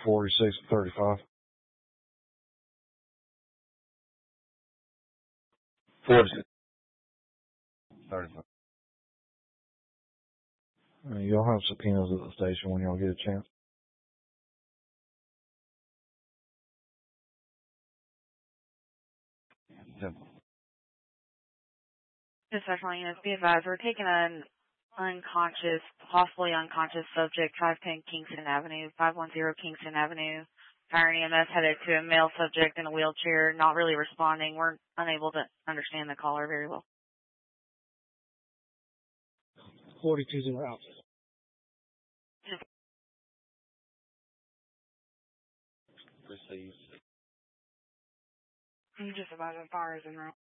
46 and 35. 46. 35. Y'all have subpoenas at the station when y'all get a chance. Yeah. Just definitely, be advised, we're taking an possibly unconscious subject, 510 Kingston Avenue, 510 Kingston Avenue. Fire and EMS headed to a male subject in a wheelchair, not really responding. We're unable to understand the caller very well. 42 out. Received. Just about as far as in route.